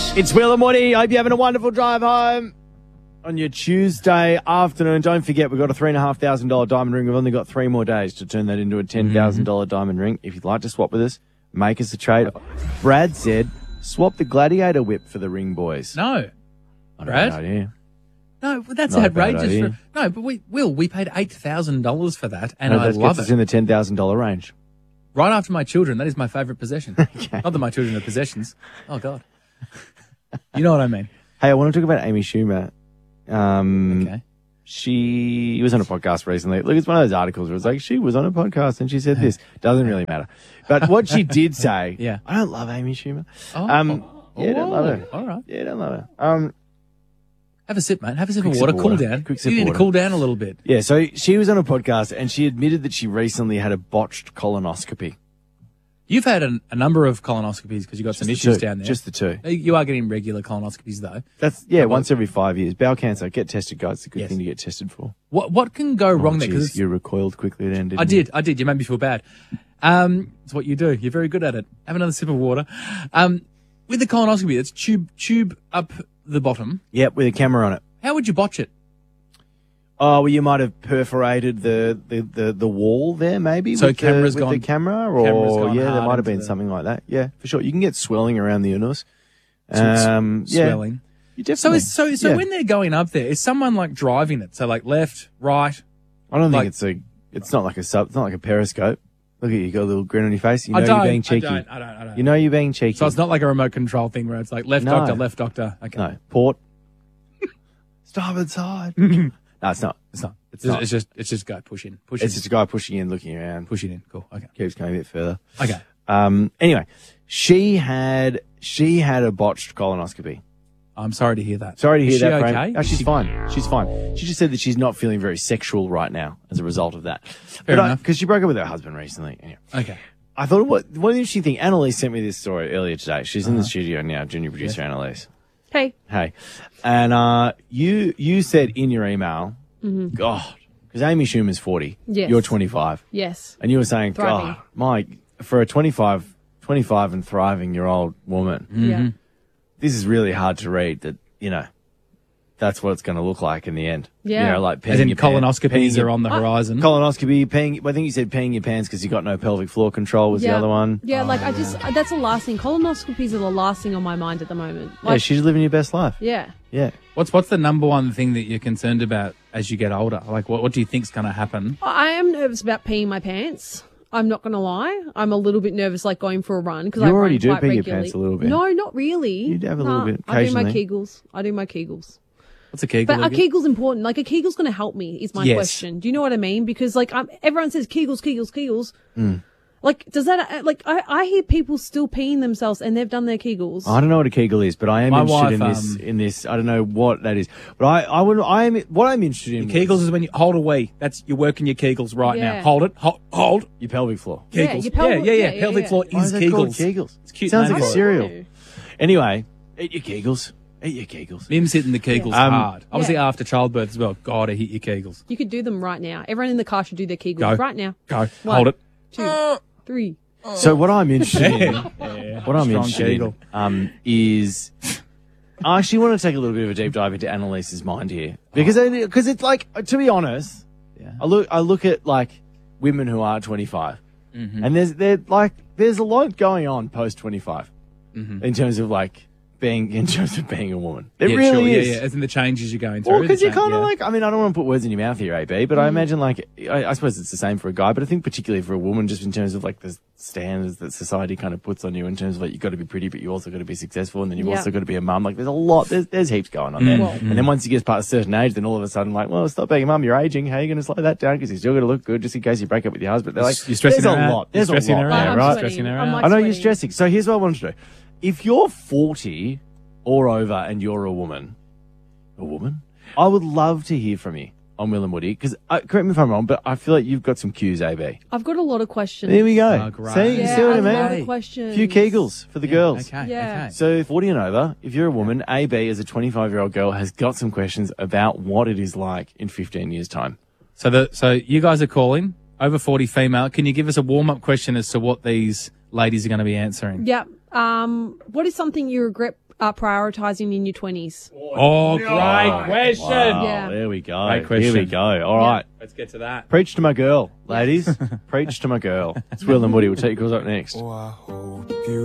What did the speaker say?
It's Will and Woody. Hope you're having a wonderful drive home on your Tuesday afternoon. Don't forget, we've got a $3,500 diamond ring. We've only got 3 more days to turn that into a $10,000 diamond ring. If you'd like to swap with us, make us a trade. Brad said, swap the Gladiator whip for the ring, boys. No. I Brad? don't know. No, but that's Not a bad outrageous. idea. But we paid $8,000 for that, and I That love gets us it. in the $10,000 range. Right after my children, that is my favourite possession. Not that my children are possessions. Oh, God. You know what I mean? Hey, I want to talk about Amy Schumer. Okay. She was on a podcast recently. Look, it's one of those articles where it's like, she was on a podcast and she said this. Doesn't really matter. But what she did say, Yeah. I don't love Amy Schumer. Oh. Yeah, don't love her. All right. Yeah, don't love her. Have a sip, mate. Have a sip of Quick water. sip of Cool water. down. Quick sip You of need to water. cool down a little bit. Yeah, so she was on a podcast and she admitted that she recently had a botched colonoscopy. You've had a number of colonoscopies because you've got some issues down there. Just the 2. You are getting regular colonoscopies, though. That's once every 5 years. Bowel cancer, get tested, guys. It's a good thing to get tested for. What can go wrong there? Jeez, Because you recoiled quickly then, didn't you? I did. You made me feel bad. It's what you do. You're very good at it. Have another sip of water. With the colonoscopy, it's tube up the bottom. Yep, with a camera on it. How would you botch it? Oh, well, you might have perforated the wall there, maybe. So with camera's the, with gone- the camera, camera's or gone there hard might have into been the- something like that. Yeah, for sure. You can get swelling around the anus. Swelling. You So definitely. so yeah. when they're going up there, is someone like driving it? So like left, right. I don't like- think it's not like a it's not like a periscope. Look at you, got a little grin on your face. You know I don't. you're being cheeky. I don't. You know you're being cheeky. So it's not like a remote control thing where it's like left No. doctor, left doctor. Okay. No, port. Starboard side. No, it's not. It's not. It's not. It's just go push in. Push It's in. just a guy pushing in, looking around. Push it in. Cool. Okay. Keeps going a bit further. Okay. Anyway, she had a botched colonoscopy. I'm sorry to hear that. Sorry to hear Is she that, okay? Frank. No, she's fine. She's fine. She just said that she's not feeling very sexual right now as a result of that. Fair enough. Because she broke up with her husband recently. Anyway, Okay. I thought, what an interesting thing. Annalise sent me this story earlier today. She's in the studio now, junior producer Annalise. Hey. Hey. And you said in your email, God, because Amy Schumer's 40. Yes. You're 25. Yes. And you were saying, Thriving. God, Mike, for a 25 and thriving year old woman, Yeah. this is really hard to read that, that's what it's going to look like in the end. Yeah. Like As in colonoscopies peeing are on the horizon. Colonoscopy, I think you said peeing your pants because you got no pelvic floor control was the other one. Yeah, that's the last thing. Colonoscopies are the last thing on my mind at the moment. Yeah, she's living your best life. Yeah. Yeah. What's the number one thing that you're concerned about as you get older? Like what do you think's going to happen? I am nervous about peeing my pants. I'm not going to lie. I'm a little bit nervous, like going for a run because You I already run do quite pee your regularly. pants a little bit. No, not really. You do have a little bit I do my occasionally. Kegels. What's a Kegel? But are again? Kegels important? Like, a Kegel's going to help me is my Yes. question. Do you know what I mean? Because, like, everyone says Kegels. Mm. Like, does that, like, I hear people still peeing themselves and they've done their Kegels. I don't know what a Kegel is, but I am My interested wife, in this. I don't know what that is, but what I'm interested in. Kegels is when you hold a wee. That's you're working your Kegels right Yeah. now. Hold it. Hold. Your pelvic floor. Yeah, Kegels. your pelvic- yeah. yeah, Pelvic yeah. floor Why is is that called Kegels. Kegels? It's cute. Sounds name like a for it. cereal. Anyway, eat your Kegels. Eat your Kegels. Mim's hitting the Kegels hard. Obviously Yeah. after childbirth as well. Gotta hit your Kegels. You could do them right now. Everyone in the car should do their Kegels Go. right now. Go. One, Hold it. 2, 3. So what I'm interested in, Kegel. is I actually want to take a little bit of a deep dive into Annalise's mind here because it's like, to be honest, Yeah. I look at like women who are 25, and there's a lot going on post 25 in terms of being a woman. It Yeah, really sure. is. Yeah. As in the changes you're going through. Well, because the you kind of change- I mean, I don't want to put words in your mouth here, AB, but I imagine I suppose it's the same for a guy, but I think particularly for a woman, just in terms of the standards that society kind of puts on you in terms of you've got to be pretty, but you also got to be successful, and then you've Yeah. also got to be a mum. There's a lot, there's heaps going on there. Well- And then once you get past a certain age, then all of a sudden, well, stop being a mum, you're aging. How are you going to slow that down? Because you're still going to look good just in case you break up with your husband. They're like, You're stressing there's her a out. lot. You're There's a stressing lot her there, out. I'm right? Stressing her I'm out. like I know you're sweating. stressing. So here's what I wanted to do. If you're 40 or over and you're a woman, I would love to hear from you on Will and Woody, because correct me if I'm wrong, but I feel like you've got some cues, AB. I've got a lot of questions. There we go. Oh, great. See, you Yeah, see what I a lot mean? of questions. A few Kegels for the girls. Okay. Yeah. Okay. So 40 and over, if you're a woman, AB as a 25-year-old girl has got some questions about what it is like in 15 years' time. So you guys are calling over 40 female. Can you give us a warm up question as to what these ladies are going to be answering? Yeah. What is something you regret prioritising in your 20s? Oh, great question. Wow, Yeah. there we go. Great question. Here we go. All right. Let's get to that. Preach to my girl, ladies. Preach to my girl. It's Will and Woody. We'll take your calls up next. Oh, I hope you